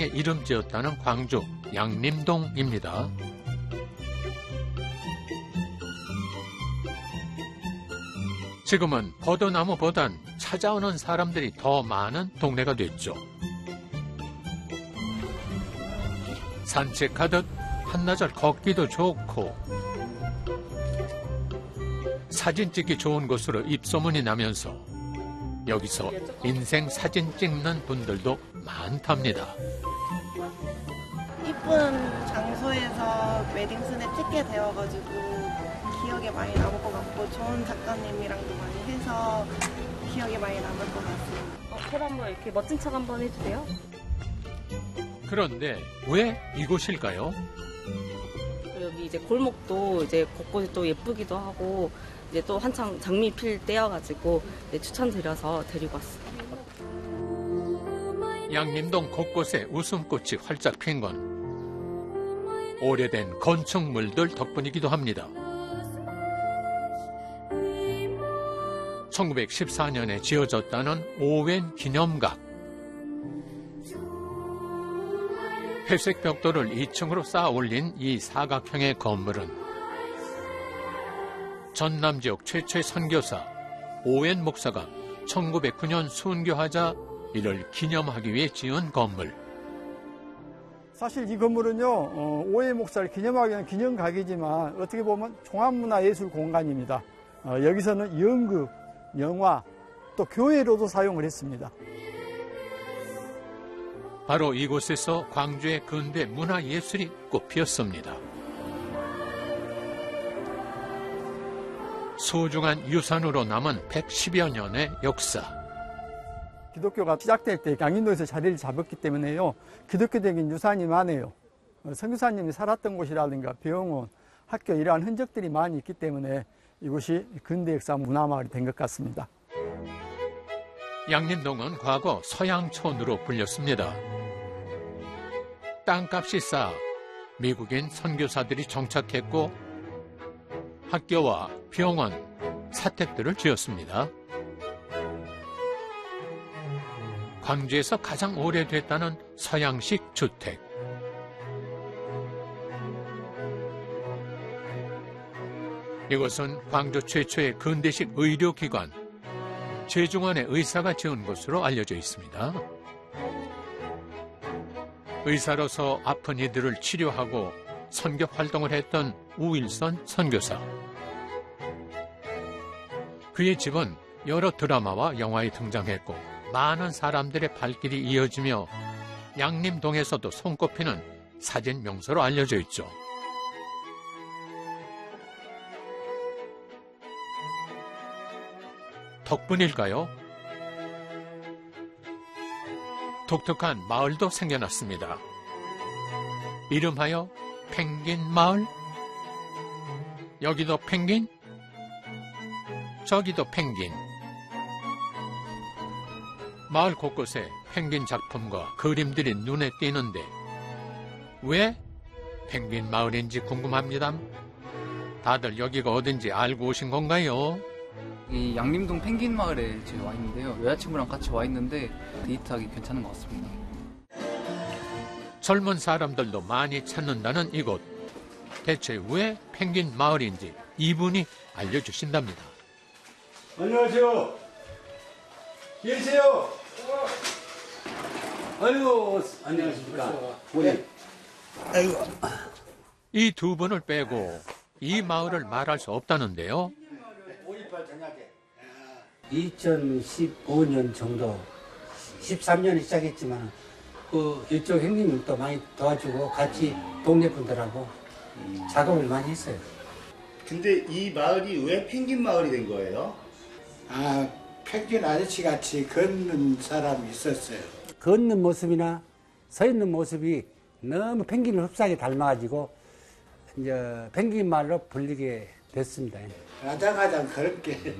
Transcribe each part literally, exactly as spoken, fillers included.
상징에 이름 지었다는 광주 양림동입니다. 지금은 버드나무보단 찾아오는 사람들이 더 많은 동네가 됐죠. 산책하듯 한나절 걷기도 좋고 사진 찍기 좋은 곳으로 입소문이 나면서 여기서 인생 사진 찍는 분들도 많답니다. 이쁜 장소에서 웨딩 스냅 찍게 되어가지고 기억에 많이 남을 것 같고 좋은 작가님이랑도 많이 해서 기억에 많이 남을 것 같습니다. 어, 그럼 한번 이렇게 멋진 척 한번 해주세요. 그런데 왜 이곳일까요? 여기 이제 골목도 이제 곳곳이 또 예쁘기도 하고 이제 또 한창 장미 필 때여가지고 이제 추천드려서 데리고 왔어요. 양림동 곳곳에 웃음꽃이 활짝 핀 건 오래된 건축물들 덕분이기도 합니다. 천구백십사 년에 지어졌다는 오웬 기념각. 회색 벽돌을 이 층으로 쌓아 올린 이 사각형의 건물은 전남 지역 최초의 선교사 오웬 목사가 천구백구 년 순교하자 이를 기념하기 위해 지은 건물. 사실 이 건물은요, 어, 오웬 목사를 기념하기 위한 기념각이지만 어떻게 보면 종합문화예술 공간입니다. 어, 여기서는 연극, 영화, 또 교회로도 사용을 했습니다. 바로 이곳에서 광주의 근대 문화예술이 꽃피었습니다. 소중한 유산으로 남은 백십여 년의 역사. 기독교가 시작될 때 양림동에서 자리를 잡았기 때문에요. 기독교적인 유산이 많아요. 선교사님이 살았던 곳이라든가 병원, 학교 이러한 흔적들이 많이 있기 때문에 이곳이 근대 역사 문화마을이 된 것 같습니다. 양림동은 과거 서양촌으로 불렸습니다. 땅값이 싸 미국인 선교사들이 정착했고 학교와 병원, 사택들을 지었습니다. 광주에서 가장 오래됐다는 서양식 주택. 이곳은 광주 최초의 근대식 의료기관, 제중환의 의사가 지은 곳으로 알려져 있습니다. 의사로서 아픈 이들을 치료하고 선교 활동을 했던 우일선 선교사. 그의 집은 여러 드라마와 영화에 등장했고 많은 사람들의 발길이 이어지며 양림동에서도 손꼽히는 사진 명소로 알려져 있죠. 덕분일까요? 독특한 마을도 생겨났습니다. 이름하여 펭귄 마을? 여기도 펭귄? 저기도 펭귄. 마을 곳곳에 펭귄 작품과 그림들이 눈에 띄는데 왜 펭귄 마을인지 궁금합니다. 다들 여기가 어딘지 알고 오신 건가요? 이 양림동 펭귄 마을에 지금 와 있는데요. 여자친구랑 같이 와 있는데 데이트하기 괜찮은 것 같습니다. 젊은 사람들도 많이 찾는다는 이곳. 대체 왜 펭귄 마을인지 이분이 알려주신답니다. 안녕하세요. 계세요. 아이고, 안녕하십니까. 네. 아이고. 이 두 분을 빼고 이 마을을 말할 수 없다는데요. 이천십오 년 정도, 십삼 년에 시작했지만 그 이쪽 형님이 또 많이 도와주고 같이 동네 분들하고 작업을 많이 했어요. 근데 이 마을이 왜 펭귄 마을이 된 거예요? 아, 펭귄 아저씨 같이 걷는 사람이 있었어요. 걷는 모습이나 서 있는 모습이 너무 펭귄을 흡사하게 닮아가지고 이제 펭귄 마을로 불리게 됐습니다. 가장가장 그렇게.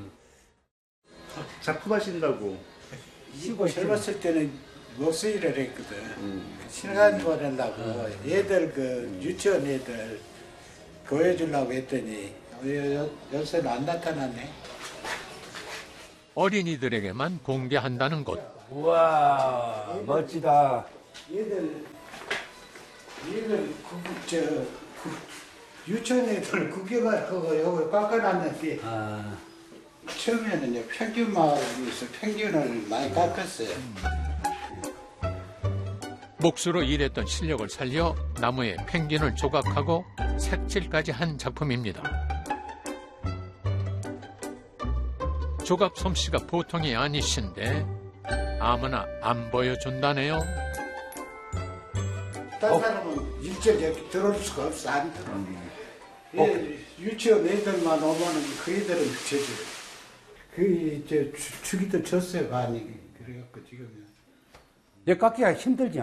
작품하신다고. 시골 젊었을 때는 목수일을 했거든. 음. 신간을 하려고 음. 애들 그 유치원 애들 보여주려고 했더니 요, 요새는 안 나타났네. 어린이들에게만 공개한다는 곳. 우와 멋지다. 얘들 얘들 구, 저 구, 유치원 애들 구경할 거고 여기 깎아놨는데 아, 처음에는 평균 마을에서 평균을 많이 깎았어요. 목수로 일했던 실력을 살려 나무에 펭귄을 조각하고 색칠까지 한 작품입니다. 조각 솜씨가 보통이 아니신데 아무나 안 보여준다네요. 다른 사람은 일절 여기 들어올 수가 없어. 안 들어. 예, 유치원 애들만 오면은 그 애들은 저죠. 그, 저, 주, 주기도 줬어요, 많이. 그래갖고 지금은. 여기 깎기가 힘들지.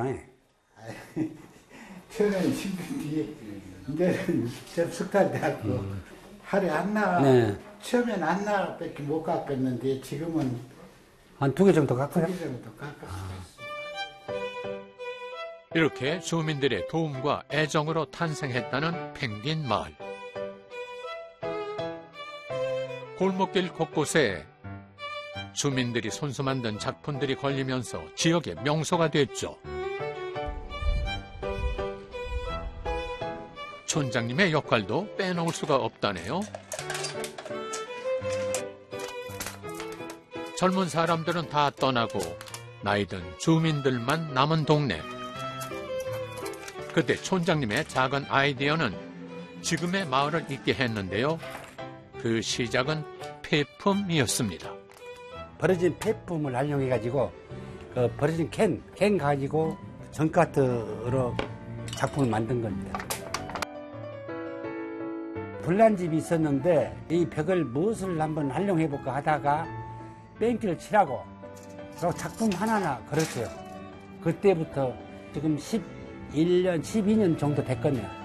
처음에는 힘든데, 이제는 접속달 돼갖고, 음. 하루에 안 나가. 네. 처음엔 안 나가밖에 못 깎았는데, 지금은. 한 두 개 정도 깎아요? 두 개 정도 깎았어요. 아. 이렇게 주민들의 도움과 애정으로 탄생했다는 펭귄 마을. 골목길 곳곳에 주민들이 손수 만든 작품들이 걸리면서 지역의 명소가 됐죠. 촌장님의 역할도 빼놓을 수가 없다네요. 젊은 사람들은 다 떠나고 나이 든 주민들만 남은 동네. 그때 촌장님의 작은 아이디어는 지금의 마을을 잇게 했는데요. 그 시작은 폐품이었습니다. 버려진 폐품을 활용해가지고 그 버려진 캔, 캔 가지고 전카트로 작품을 만든 겁니다. 불난집이 있었는데 이 벽을 무엇을 한번 활용해볼까 하다가 뺑기를 칠하고 그리고 작품 하나하나 걸었어요. 그때부터 지금 십일 년, 십이 년 정도 됐거든요.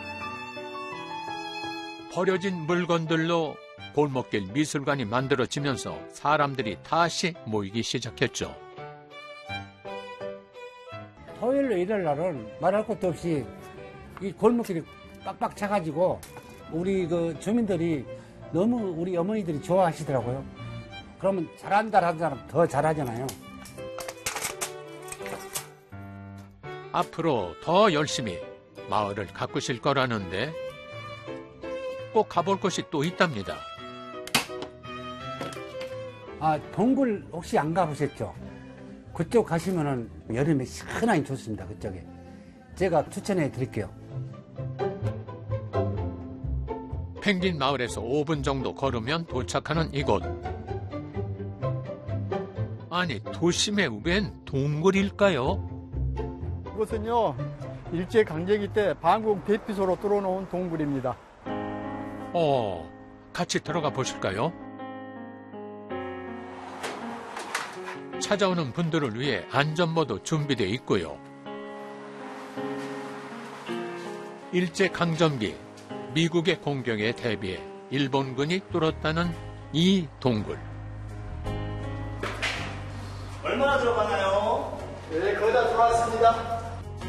버려진 물건들로 골목길 미술관이 만들어지면서 사람들이 다시 모이기 시작했죠. 토요일로 일요일 날은 말할 것도 없이 이 골목길이 빡빡 차가지고 우리 그 주민들이 너무 우리 어머니들이 좋아하시더라고요. 그러면 잘한다 하는 사람 더 잘하잖아요. 앞으로 더 열심히 마을을 가꾸실 거라는데 꼭 가볼 곳이 또 있답니다. 아, 동굴 혹시 안 가보셨죠? 그쪽 가시면은 여름에 시원하게 좋습니다. 그쪽에. 제가 추천해 드릴게요. 펭귄 마을에서 오 분 정도 걸으면 도착하는 이곳. 아니, 도심에 웬 동굴일까요? 이것은요, 일제강점기 때 반공 대피소로 뚫어놓은 동굴입니다. 어, 같이 들어가 보실까요? 찾아오는 분들을 위해 안전모도 준비되어 있고요. 일제강점기 미국의 공격에 대비해 일본군이 뚫었다는 이 동굴. 얼마나 들어가나요? 네, 거의 다 들어왔습니다.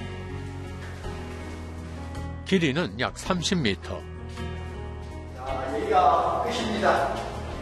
길이는 약 삼십 미터. 자, 여기가 끝입니다.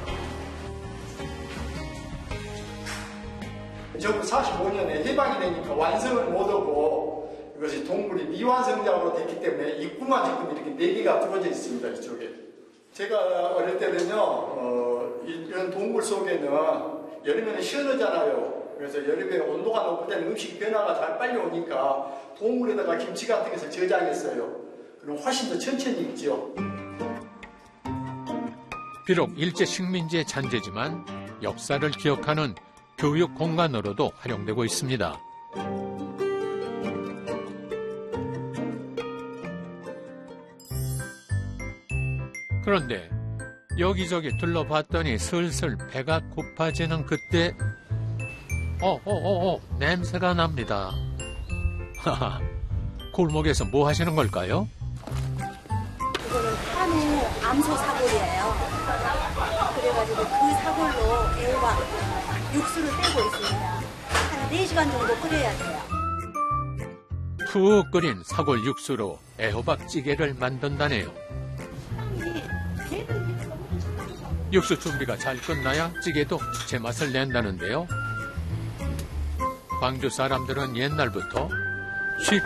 천구백사십오 년에 해방이 되니까 완성을 못하고 이것이 동굴이 미완성작으로 됐기 때문에 입구만 지금 이렇게 네 개가 뚫어져 있습니다. 이쪽에. 제가 어릴 때는요, 어, 이런 동굴 속에는 여름에는 시원하잖아요. 그래서 여름에 온도가 높을 때는 음식 변화가 잘 빨리 오니까 동굴에다가 김치 같은 것을 저장했어요. 그럼 훨씬 더 천천히 익죠. 비록 일제 식민지의 잔재지만 역사를 기억하는 교육 공간으로도 활용되고 있습니다. 그런데 여기저기 둘러봤더니 슬슬 배가 고파지는 그때 어어어어 어, 냄새가 납니다. 하하, 골목에서 뭐 하시는 걸까요? 이거는 한우 암소 사골이에요. 그래가지고 그 사골로 애호박 육수를 빼고 있습니다. 한 네 시간 정도 끓여야 돼요. 푹 끓인 사골 육수로 애호박찌개를 만든다네요. 육수 준비가 잘 끝나야 찌개도 제맛을 낸다는데요. 광주 사람들은 옛날부터 쉽게